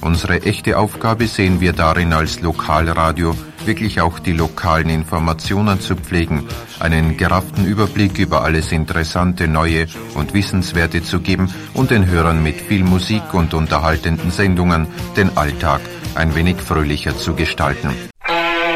Unsere echte Aufgabe sehen wir darin als Lokalradio, wirklich auch die lokalen Informationen zu pflegen, einen gerafften Überblick über alles Interessante, Neue und Wissenswerte zu geben und den Hörern mit viel Musik und unterhaltenden Sendungen den Alltag ein wenig fröhlicher zu gestalten.